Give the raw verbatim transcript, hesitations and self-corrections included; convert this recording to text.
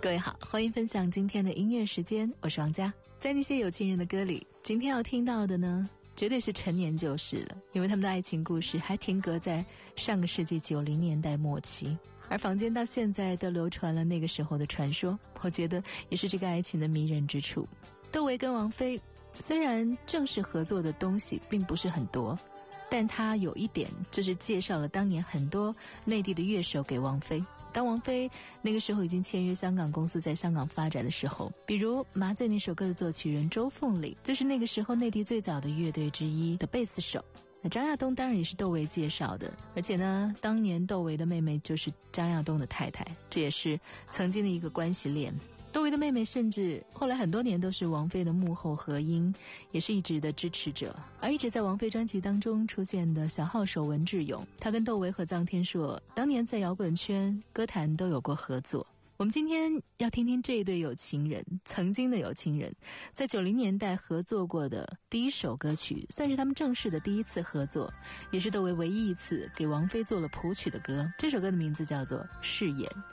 各位好，欢迎分享今天的音乐时间，我是王佳。在那些有情人的歌里，今天要听到的呢，绝对是陈年旧事了，因为他们的爱情故事还停格在上个世纪九零年代末期，而坊间到现在都流传了那个时候的传说，我觉得也是这个爱情的迷人之处。窦唯跟王菲虽然正式合作的东西并不是很多，但他有一点就是介绍了当年很多内地的乐手给王菲。当王菲那个时候已经签约香港公司在香港发展的时候，比如《麻醉》那首歌的作曲人周凤岭，就是那个时候内地最早的乐队之一的贝斯手。那张亚东当然也是窦唯介绍的，而且呢，当年窦唯的妹妹就是张亚东的太太，这也是曾经的一个关系链。窦唯的妹妹甚至后来很多年都是王菲的幕后合音，也是一直的支持者。而一直在王菲专辑当中出现的小号手文志勇，他跟窦唯和臧天朔当年在摇滚圈歌坛都有过合作。我们今天要听听这一对有情人，曾经的有情人，在九零年代合作过的第一首歌曲，算是他们正式的第一次合作，也是窦唯唯一一次给王菲做了谱曲的歌。这首歌的名字叫做《誓言》。